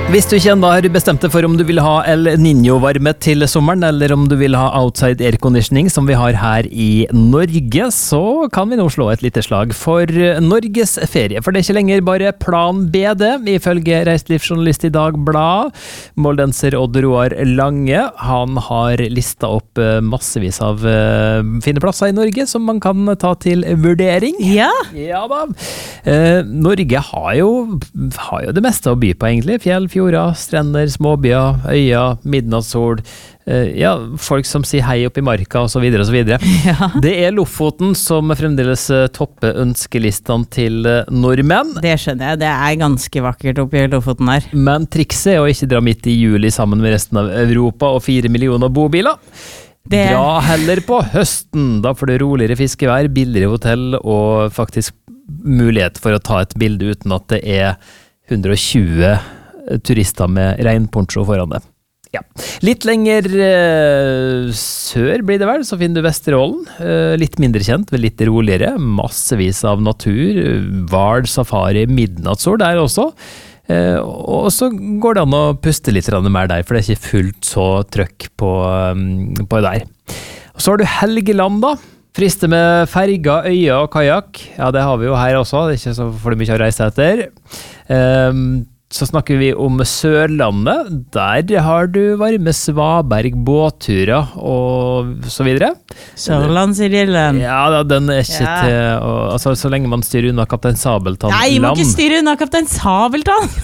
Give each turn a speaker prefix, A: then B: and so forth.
A: Hvis du ikke enda har bestemt deg for om du vil ha El Niño-varme til sommeren, eller om du vil ha outside airconditioning som vi har her i Norge, så kan vi nå slå et lite slag for Norges ferie. For det er ikke lenger bare plan B det, ifølge reiselivsjournalist i Dagbladet. Moldenser Odd Roar Lange, han har listet opp massevis av fine plasser i Norge som man kan ta til vurdering.
B: Ja.
A: Ja da. Norge har jo det meste å by på egentlig. Fjell, fjorder, strender, småbyer, øyer, midnattssol, folk som sier hei opp i marka og så videre og så videre.
B: Ja.
A: Det er Lofoten som fremdeles topper ønskelistene til nordmenn.
B: Det skjønner jeg, det er ganske vakkert oppe i Lofoten her.
A: Men trikset er å ikke dra midt i juli sammen med resten av Europa og 4 millioner bobiler. Dra heller på høsten, da får du roligere fiskevær, billigere hotell og faktisk mulighet for å ta et bilde uten at det er 120 turister med regnponcho foran det. Ja. Litt lenger sør blir det vel, så finner du Vesterålen. Litt mindre kjent, men litt roligere. Massevis av natur, hval, safari, midnattssol der også. Og så går det an å puste litt mer der, for det er ikke fullt så trøkk på der. Og så har du Helgeland da. Frister med ferger, øyer og kajak. Ja, det har vi jo her også. Det er ikke så for mye å reise etter. Så snakker vi om Sørlandet. Der har du varme Svaberg, båtturer og så videre.
B: Sørlandsidyllen.
A: Ja, den er ikke til altså, så lenge man styrer unna Kaptein Sabeltann.
B: Nei, må ikke styre unna Kaptein Sabeltann!